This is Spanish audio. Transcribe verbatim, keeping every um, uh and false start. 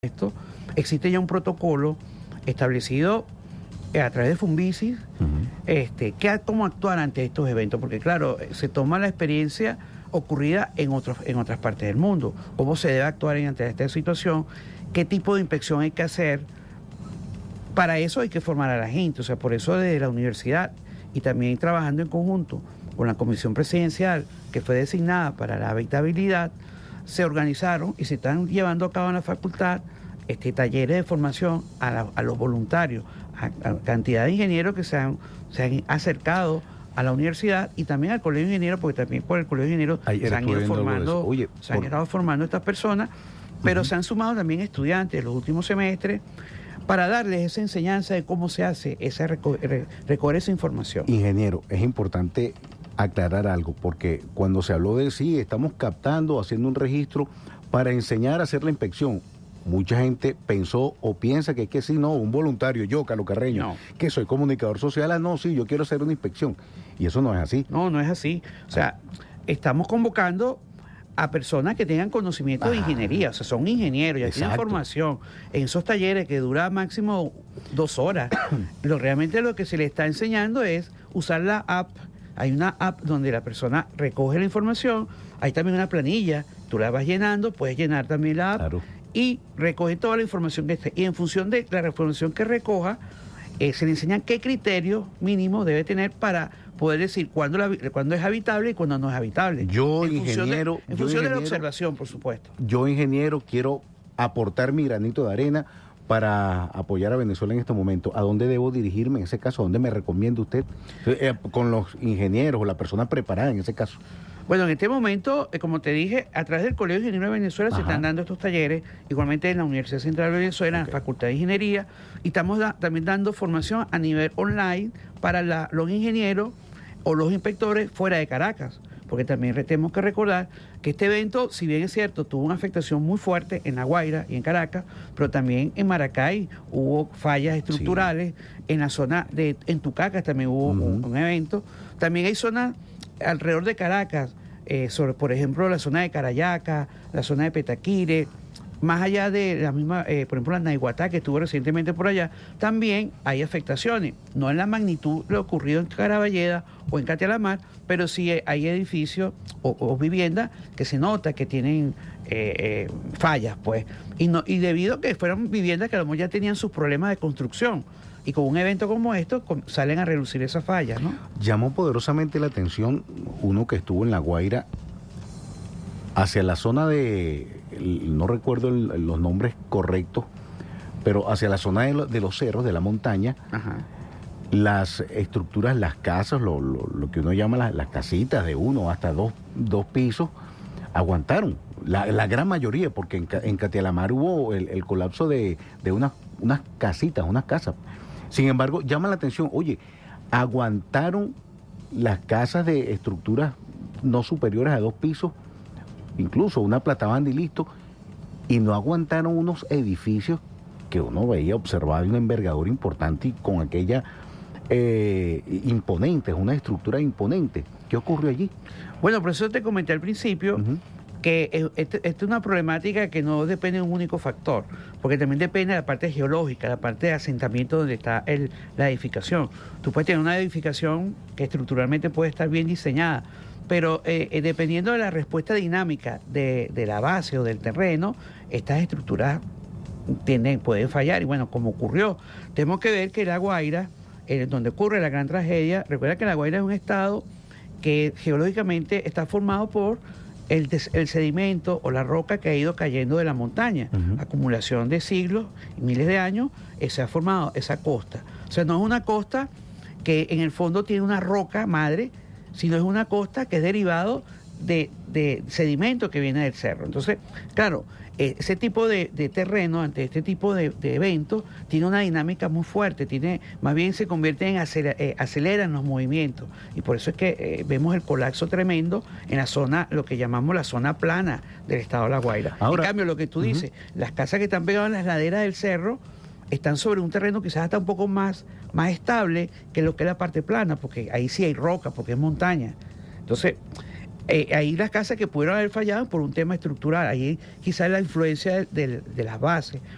Esto, existe ya un protocolo establecido a través de Funvisis, uh-huh. este, que cómo actuar ante estos eventos, porque claro, se toma la experiencia ocurrida en otros, en otras partes del mundo, cómo se debe actuar ante esta situación, qué tipo de inspección hay que hacer. Para eso hay que formar a la gente, o sea, por eso desde la universidad y también trabajando en conjunto con la comisión presidencial que fue designada para la habitabilidad, se organizaron y se están llevando a cabo en la facultad este, talleres de formación a, la, a los voluntarios, a, a cantidad de ingenieros que se han, se han acercado a la universidad y también al colegio de ingenieros, porque también por el colegio de ingenieros Ayer se han ido formando, Oye, se han por... estado formando estas personas, pero uh-huh. se han sumado también estudiantes de los últimos semestres para darles esa enseñanza de cómo se hace, esa reco- re- recoger esa información. Ingeniero, es importante aclarar algo, porque cuando se habló de sí, estamos captando, haciendo un registro para enseñar a hacer la inspección, mucha gente pensó o piensa que es que sí, no, un voluntario, yo, Carlos Carreño, no. que soy comunicador social, ah, no, sí, yo quiero hacer una inspección, y eso no es así. No, no es así, o sea, estamos convocando a personas que tengan conocimiento ah, de ingeniería, o sea, son ingenieros, ya exacto. tienen formación en esos talleres que dura máximo dos horas. lo, realmente lo que se le está enseñando es usar la app. Hay una app donde la persona recoge la información, hay también una planilla, tú la vas llenando, puedes llenar también la app claro. y recoge toda la información que esté. Y en función de la información que recoja, eh, se le enseña qué criterio mínimo debe tener para poder decir cuándo, la, cuándo es habitable y cuándo no es habitable. Yo, en ingeniero... Función de, en yo función ingeniero, de la observación, por supuesto. Yo, ingeniero, quiero aportar mi granito de arena para apoyar a Venezuela en este momento. ¿A dónde debo dirigirme en ese caso? ¿A dónde me recomienda usted? Eh, con los ingenieros o la persona preparada en ese caso. Bueno, en este momento, eh, como te dije, a través del Colegio de Ingenieros de Venezuela Ajá. se están dando estos talleres, igualmente en la Universidad Central de Venezuela, okay. en la Facultad de Ingeniería, y estamos da- también dando formación a nivel online para la, los ingenieros o los inspectores fuera de Caracas, porque también tenemos que recordar que este evento, si bien es cierto, tuvo una afectación muy fuerte en La Guaira y en Caracas, pero también en Maracay hubo fallas estructurales, sí. en la zona de, en Tucacas también hubo uh-huh. un, un evento, también hay zonas alrededor de Caracas, eh, sobre, por ejemplo, la zona de Carayaca, la zona de Petaquire, más allá de la misma, eh, por ejemplo, la Naiguatá, que estuvo recientemente por allá, también hay afectaciones, no en la magnitud de lo ocurrido en Caraballeda o en Catialamar, pero sí hay edificios o, o viviendas que se nota que tienen eh, eh, fallas, pues, y, no, y debido a que fueron viviendas que a lo mejor ya tenían sus problemas de construcción, y con un evento como esto salen a reducir esas fallas, ¿no? Llamó poderosamente la atención uno que estuvo en La Guaira, hacia la zona de, no recuerdo el, los nombres correctos, pero hacia la zona de, lo, de los cerros, de la montaña, Ajá. las estructuras, las casas, lo, lo, lo que uno llama las, las casitas de uno hasta dos, dos pisos, aguantaron, la, la gran mayoría, porque en, en Catialamar hubo el, el colapso de, de unas, unas casitas, unas casas. Sin embargo, llama la atención, oye, aguantaron las casas de estructuras no superiores a dos pisos, incluso una platabanda y listo, y no aguantaron unos edificios que uno veía, observaba de una envergadura importante y con aquella eh, imponente, una estructura imponente. ¿Qué ocurrió allí? Bueno, por eso te comenté al principio uh-huh. que esta es una problemática que no depende de un único factor, porque también depende de la parte geológica, la parte de asentamiento donde está el, la edificación. Tú puedes tener una edificación que estructuralmente puede estar bien diseñada, pero eh, eh, dependiendo de la respuesta dinámica de, de la base o del terreno, estas estructuras tienden, pueden fallar. Y bueno, como ocurrió, tenemos que ver que La Guaira, eh, donde ocurre la gran tragedia, recuerda que La Guaira es un estado que geológicamente está formado por el, des, el sedimento o la roca que ha ido cayendo de la montaña. Uh-huh. Acumulación de siglos y miles de años, eh, se ha formado esa costa. O sea, no es una costa que en el fondo tiene una roca madre, sino es una costa que es derivado de, de sedimento que viene del cerro. Entonces, claro, ese tipo de, de terreno, ante este tipo de, de eventos, tiene una dinámica muy fuerte, tiene, más bien se convierte en aceleran, eh, aceleran los movimientos. Y por eso es que eh, vemos el colapso tremendo en la zona, lo que llamamos la zona plana del estado de La Guaira. Ahora, en cambio, lo que tú uh-huh. dices, las casas que están pegadas en las laderas del cerro, están sobre un terreno quizás hasta un poco más, más estable que lo que es la parte plana, porque ahí sí hay roca, porque es montaña. Entonces, eh, ahí las casas que pudieron haber fallado por un tema estructural, ahí quizás la influencia de, de, de las bases,